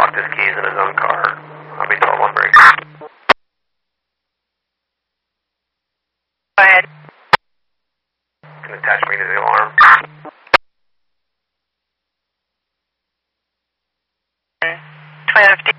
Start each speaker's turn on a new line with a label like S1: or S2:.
S1: dropped his keys in his own car. I'll be 12-1 break.
S2: Go ahead.
S1: Can attach me to the alarm.
S2: 2015.